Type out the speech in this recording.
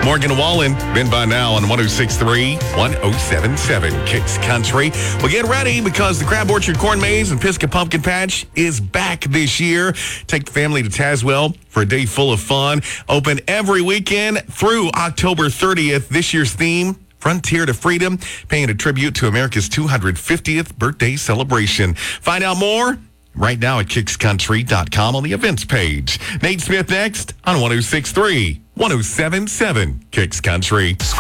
Morgan Wallen, been by now on 106.3, 107.7 Kicks Country. Well, get ready because the Crab Orchard Corn Maze and Pisgah Pumpkin Patch is back this year. Take the family to Tazewell for a day full of fun. Open every weekend through October 30th. This year's theme, Frontier to Freedom, paying a tribute to America's 250th birthday celebration. Find out more right now at kickscountry.com on the events page. Nate Smith next on 106.3, 107.7 Kicks Country.